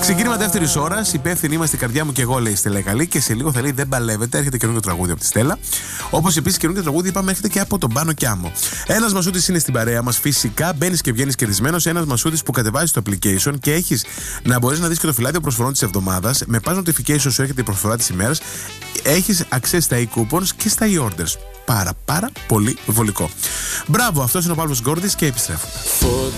Ξεκίνημα δεύτερη ώρα. Υπεύθυνοι είμαστε η καρδιά μου και εγώ, λέει η Στέλλα Καλή. Και σε λίγο θα λέει δεν παλεύετε. Έρχεται καινούργιο τραγούδι από τη Στέλλα. Όπως επίσης καινούργιο τραγούδι, είπαμε, έρχεται και από τον Πάνο Κιάμο. Ένας Μασούτης είναι στην παρέα μας. Φυσικά μπαίνεις και βγαίνεις κερδισμένος. Ένας Μασούτης που κατεβάζεις το application και έχεις να μπορείς να δεις και το φυλάδιο προσφορών της εβδομάδας. Με pass notification σου έρχεται η προσφορά της ημέρας. Έχεις access στα e-coupons και στα e-orders. Πάρα πολύ βολικό. Μπράβο, αυτός είναι ο Παύλος Γκόρδης και επιστρέφουμε.